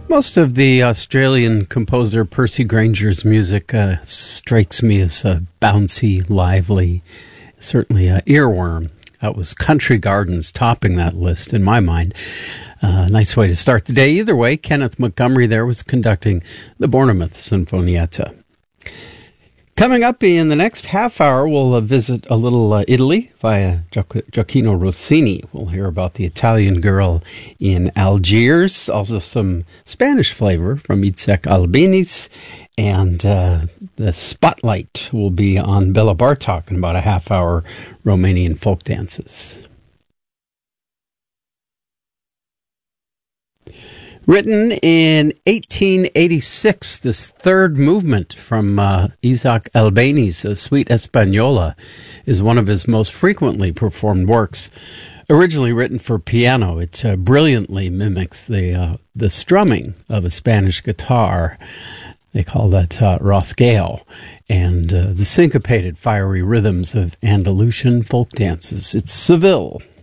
Most of the Australian composer Percy Granger's music strikes me as bouncy, lively, certainly an earworm. That was Country Gardens topping that list in my mind. Nice way to start the day. Either way, Kenneth Montgomery there was conducting the Bournemouth Sinfonietta. Coming up in the next half hour, we'll visit a little Italy via Gioacchino Rossini. We'll hear about the Italian girl in Algiers, also some Spanish flavor from Itzhak Albéniz, and the spotlight will be on Bela Bartok in about a half hour, Romanian folk dances. Written in 1886, this third movement from Itzhak Albéniz, Suite Española, is one of his most frequently performed works. Originally written for piano, it brilliantly mimics the strumming of a Spanish guitar. They call that rasgueo, and the syncopated, fiery rhythms of Andalusian folk dances. It's Seville.